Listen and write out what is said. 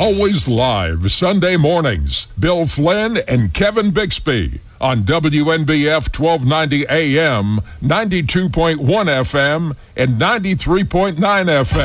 Always live Sunday mornings. Bill Flynn and Kevin Bixby on WNBF 1290 AM, 92.1 FM, and 93.9 FM.